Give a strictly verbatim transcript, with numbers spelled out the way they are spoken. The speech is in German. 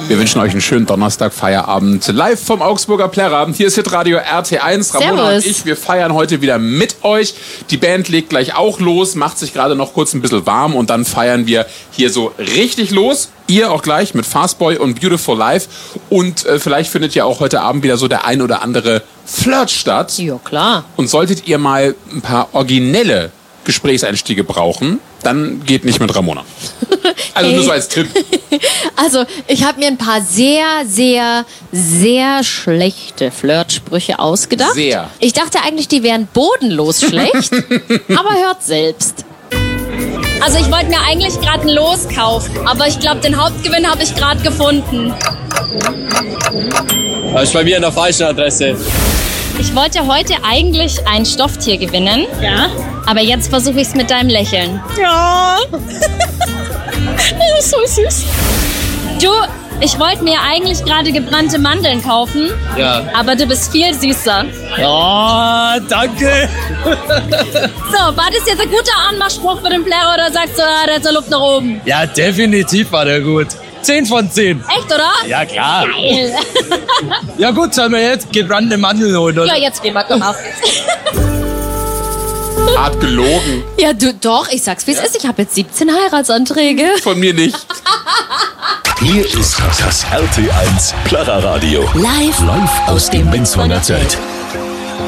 Wir wünschen euch einen schönen Donnerstag, Feierabend. Live vom Augsburger Plärrabend. Hier ist Hitradio R T eins. Ramona Servus. und ich, wir feiern heute wieder mit euch. Die Band legt gleich auch los, macht sich gerade noch kurz ein bisschen warm und dann feiern wir hier so richtig los. Ihr auch gleich mit Fastboy und Beautiful Life. Und äh, vielleicht findet ja auch heute Abend wieder so der ein oder andere Flirt statt. Ja, klar. Und solltet ihr mal ein paar originelle Gesprächseinstiege brauchen, dann geht nicht mit Ramona. Also Hey. nur so als Tipp. Also, ich habe mir ein paar sehr, sehr, sehr schlechte Flirtsprüche ausgedacht. Sehr. Ich dachte eigentlich, die wären bodenlos schlecht, aber hört selbst. Also ich wollte mir eigentlich gerade ein Los kaufen, aber ich glaube, den Hauptgewinn habe ich gerade gefunden. Das ist bei mir an der falschen Adresse. Ich wollte heute eigentlich ein Stofftier gewinnen, Ja? aber jetzt versuche ich es mit deinem Lächeln. Ja. Das ist so süß. Du, ich wollte mir eigentlich gerade gebrannte Mandeln kaufen, Ja. aber du bist viel süßer. Oh, danke. So, war das jetzt ein guter Anmachspruch für den Plärrer oder sagst du, ah, der hat Luft nach oben? Ja, definitiv war der gut. Zehn von zehn. Echt, oder? Ja, klar. Geil. Ja gut, sollen wir jetzt gebrannte Mandeln holen, oder? Ja, jetzt gehen wir, komm auf geht's. Hart gelogen. Ja, du doch, ich sag's wie es ist. Ich habe jetzt siebzehn Heiratsanträge. Von mir nicht. Hier ist das R T eins Plärreradio. Live Live aus dem Benzmanner Zelt.